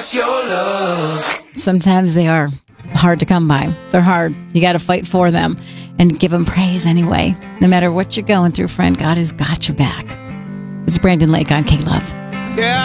Sometimes they are hard to come by. They're hard. You got to fight for them and give them praise anyway. No matter what you're going through, friend, God has got your back. It's Brandon Lake on K-Love. Yeah.